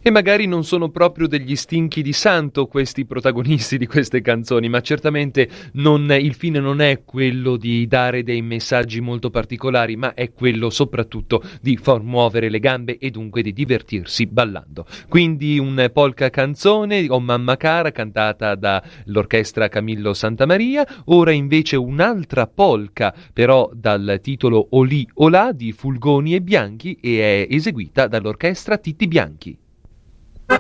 E magari non sono proprio degli stinchi di santo questi protagonisti di queste canzoni, ma certamente il fine non è quello di dare dei messaggi molto particolari, ma è quello soprattutto di far muovere le gambe e dunque di divertirsi ballando. Quindi un polka canzone, O mamma cara, cantata dall'orchestra Camillo Santamaria, ora invece un'altra polka, però dal titolo Olì Olà di Fulgoni e Bianchi, e è eseguita dall'orchestra Titti Bianchi.